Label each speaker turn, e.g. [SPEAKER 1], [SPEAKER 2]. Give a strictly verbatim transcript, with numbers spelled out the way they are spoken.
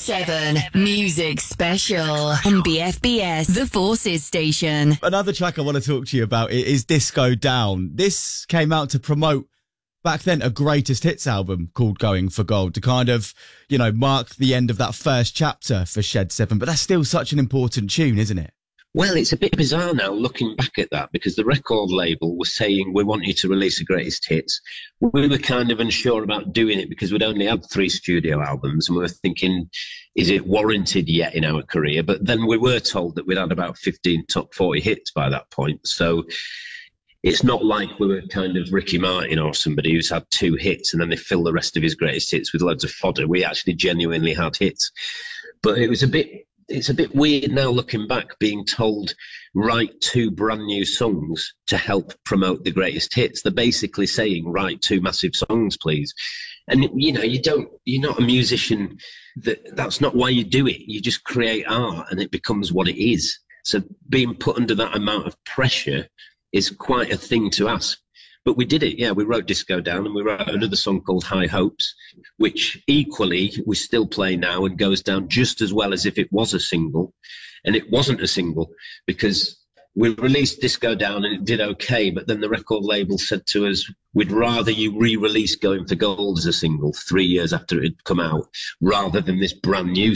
[SPEAKER 1] seven Music Special on B F B S, The Forces Station.
[SPEAKER 2] Another track I want to talk to you about is Disco Down. This came out to promote, back then, a greatest hits album called Going for Gold, to kind of, you know, mark the end of that first chapter for Shed seven. But that's still such an important tune, isn't it?
[SPEAKER 3] Well, it's a bit bizarre now looking back at that, because the record label was saying, we want you to release the greatest hits. We were kind of unsure about doing it because we'd only had three studio albums, and we were thinking, is it warranted yet in our career? But then we were told that we'd had about fifteen top forty hits by that point. So it's not like we were kind of Ricky Martin or somebody who's had two hits and then they fill the rest of his greatest hits with loads of fodder. We actually genuinely had hits. But it was a bit... It's a bit weird now looking back, being told, write two brand new songs to help promote the greatest hits. They're basically saying, write two massive songs, please. And, you know, you don't, you're not a musician. That, that's not why you do it. You just create art and it becomes what it is. So being put under that amount of pressure is quite a thing to ask. But we did it, yeah. We wrote Disco Down, and we wrote another song called High Hopes, which equally we still play now and goes down just as well as if it was a single. And it wasn't a single, because we released Disco Down and it did okay, but then the record label said to us, we'd rather you re-release Going for Gold as a single three years after it had come out, rather than this brand new